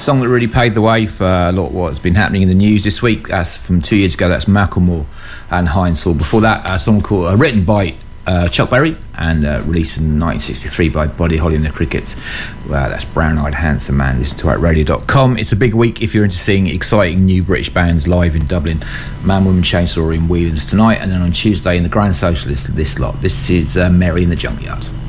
song that really paved the way for a lot of what's been happening in the news this week. That's from 2 years ago. That's Macklemore and Heinsoul. Before that, a song called written by Chuck Berry and released in 1963 by Buddy Holly and the Crickets. That's Brown Eyed Handsome Man. Listen to radio.com. It's a big week if you're into seeing exciting new British bands live in Dublin. Man, Woman, Chainsaw in Whelan's tonight, and then on Tuesday in the Grand Socialist, this lot. This is Mary in the Junkyard.